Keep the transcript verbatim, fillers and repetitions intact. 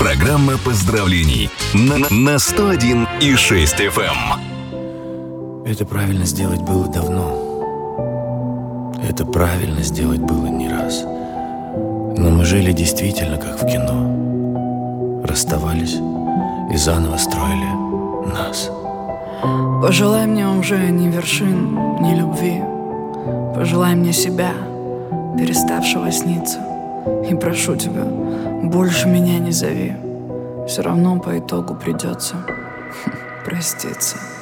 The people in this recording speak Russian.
Программа поздравлений на, на сто один и шесть эф эм. Это правильно сделать было давно. Это правильно сделать было не раз. Но мы жили действительно как в кино. Расставались и заново строили нас. Пожелай мне уже ни вершин, ни любви. Пожелай мне себя, переставшего сниться. И прошу тебя, больше меня не зови. Все равно по итогу придется проститься.